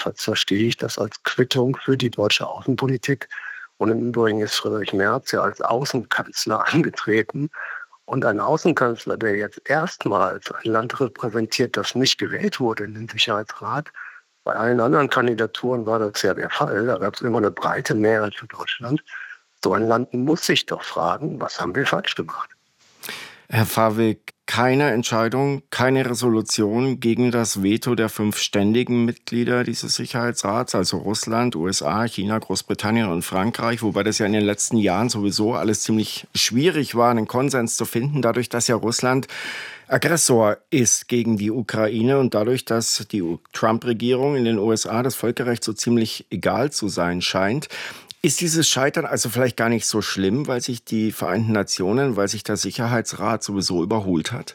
jedenfalls verstehe ich das als Quittung für die deutsche Außenpolitik. Und im Übrigen ist Friedrich Merz ja als Außenkanzler angetreten. Und ein Außenkanzler, der jetzt erstmals ein Land repräsentiert, das nicht gewählt wurde in den Sicherheitsrat, bei allen anderen Kandidaturen war das ja der Fall. Da gab es immer eine breite Mehrheit für Deutschland. So ein Land muss sich doch fragen, was haben wir falsch gemacht? Herr Fawig, keine Entscheidung, keine Resolution gegen das Veto der 5 ständigen Mitglieder dieses Sicherheitsrats, also Russland, USA, China, Großbritannien und Frankreich, wobei das ja in den letzten Jahren sowieso alles ziemlich schwierig war, einen Konsens zu finden, dadurch, dass ja Russland Aggressor ist gegen die Ukraine und dadurch, dass die Trump-Regierung in den USA das Völkerrecht so ziemlich egal zu sein scheint. Ist dieses Scheitern also vielleicht gar nicht so schlimm, weil sich die Vereinten Nationen, weil sich der Sicherheitsrat sowieso überholt hat?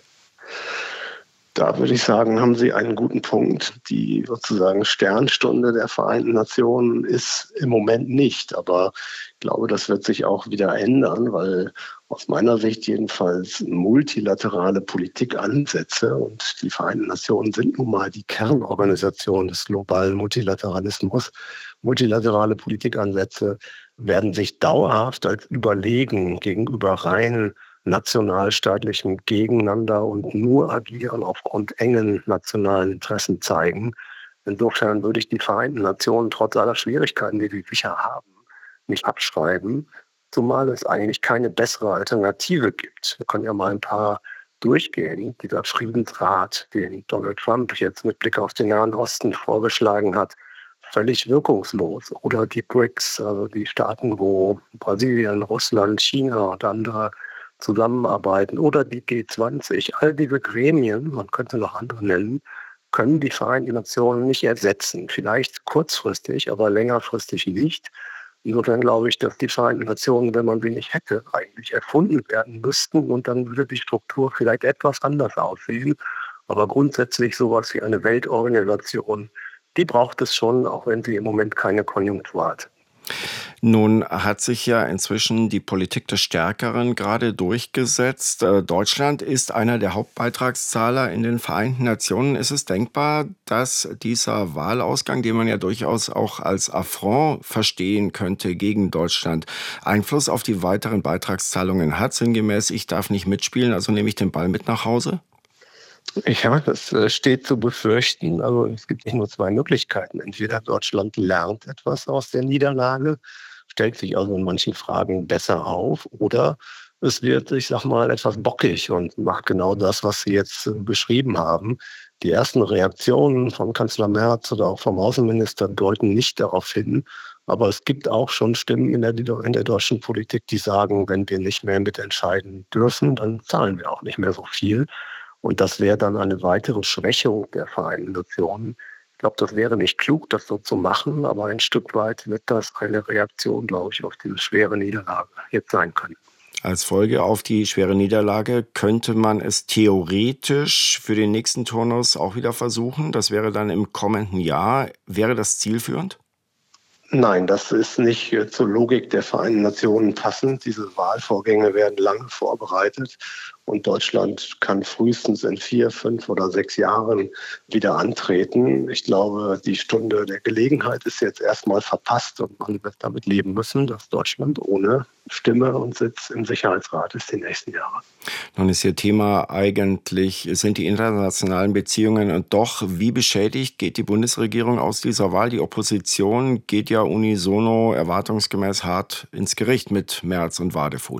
Da würde ich sagen, haben Sie einen guten Punkt. Die sozusagen Sternstunde der Vereinten Nationen ist im Moment nicht. Aber ich glaube, das wird sich auch wieder ändern, weil aus meiner Sicht jedenfalls multilaterale Politikansätze, und die Vereinten Nationen sind nun mal die Kernorganisation des globalen Multilateralismus, multilaterale Politikansätze werden sich dauerhaft als überlegen gegenüber rein nationalstaatlichem Gegeneinander und nur agieren aufgrund engen nationalen Interessen zeigen. Insofern würde ich die Vereinten Nationen trotz aller Schwierigkeiten, die sie sicher haben, nicht abschreiben, zumal es eigentlich keine bessere Alternative gibt. Wir können ja mal ein paar durchgehen. Dieser Friedensrat, den Donald Trump jetzt mit Blick auf den Nahen Osten vorgeschlagen hat, völlig wirkungslos. Oder die BRICS, also die Staaten, wo Brasilien, Russland, China und andere zusammenarbeiten, oder die G20. All diese Gremien, man könnte noch andere nennen, können die Vereinten Nationen nicht ersetzen. Vielleicht kurzfristig, aber längerfristig nicht. Insofern glaube ich, dass die Vereinten Nationen, wenn man sie nicht hätte, eigentlich erfunden werden müssten, und dann würde die Struktur vielleicht etwas anders aussehen. Aber grundsätzlich sowas wie eine Weltorganisation, die braucht es schon, auch wenn sie im Moment keine Konjunktur hat. Nun hat sich ja inzwischen die Politik des Stärkeren gerade durchgesetzt. Deutschland ist einer der Hauptbeitragszahler in den Vereinten Nationen. Ist es denkbar, dass dieser Wahlausgang, den man ja durchaus auch als Affront verstehen könnte gegen Deutschland, Einfluss auf die weiteren Beitragszahlungen hat? Sinngemäß, ich darf nicht mitspielen, also nehme ich den Ball mit nach Hause? Ja, das steht zu befürchten. Also es gibt nicht nur zwei Möglichkeiten. Entweder Deutschland lernt etwas aus der Niederlage, stellt sich also in manchen Fragen besser auf, oder es wird, ich sag mal, etwas bockig und macht genau das, was Sie jetzt beschrieben haben. Die ersten Reaktionen von Kanzler Merz oder auch vom Außenminister deuten nicht darauf hin. Aber es gibt auch schon Stimmen in der deutschen Politik, die sagen, wenn wir nicht mehr mitentscheiden dürfen, dann zahlen wir auch nicht mehr so viel. Und das wäre dann eine weitere Schwächung der Vereinten Nationen. Ich glaube, das wäre nicht klug, das so zu machen, aber ein Stück weit wird das eine Reaktion, glaube ich, auf diese schwere Niederlage jetzt sein können. Als Folge auf die schwere Niederlage könnte man es theoretisch für den nächsten Turnus auch wieder versuchen. Das wäre dann im kommenden Jahr. Wäre das zielführend? Nein, das ist nicht zur Logik der Vereinten Nationen passend. Diese Wahlvorgänge werden lange vorbereitet und Deutschland kann frühestens in 4, 5 oder 6 Jahren wieder antreten. Ich glaube, die Stunde der Gelegenheit ist jetzt erstmal verpasst und man wird damit leben müssen, dass Deutschland ohne Stimme und Sitz im Sicherheitsrat ist die nächsten Jahre. Nun ist Ihr Thema eigentlich, sind die internationalen Beziehungen, und doch, wie beschädigt geht die Bundesregierung aus dieser Wahl? Die Opposition geht ja unisono erwartungsgemäß hart ins Gericht mit Merz und Wadefuhl.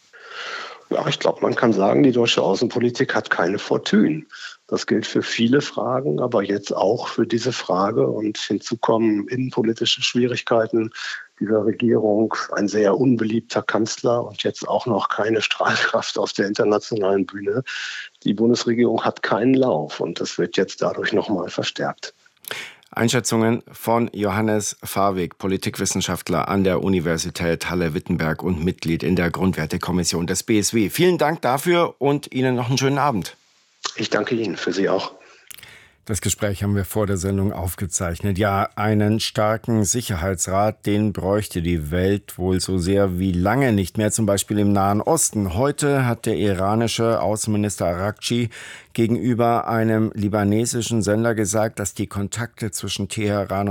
Ja, ich glaube, man kann sagen, die deutsche Außenpolitik hat keine Fortune. Das gilt für viele Fragen, aber jetzt auch für diese Frage. Und hinzu kommen innenpolitische Schwierigkeiten dieser Regierung, ein sehr unbeliebter Kanzler und jetzt auch noch keine Strahlkraft auf der internationalen Bühne. Die Bundesregierung hat keinen Lauf und das wird jetzt dadurch nochmal verstärkt. Einschätzungen von Johannes Fawig, Politikwissenschaftler an der Universität Halle-Wittenberg und Mitglied in der Grundwertekommission des BSW. Vielen Dank dafür und Ihnen noch einen schönen Abend. Ich danke Ihnen, für Sie auch. Das Gespräch haben wir vor der Sendung aufgezeichnet. Ja, einen starken Sicherheitsrat, den bräuchte die Welt wohl so sehr wie lange nicht mehr, zum Beispiel im Nahen Osten. Heute hat der iranische Außenminister Araghchi gegenüber einem libanesischen Sender gesagt, dass die Kontakte zwischen Teheran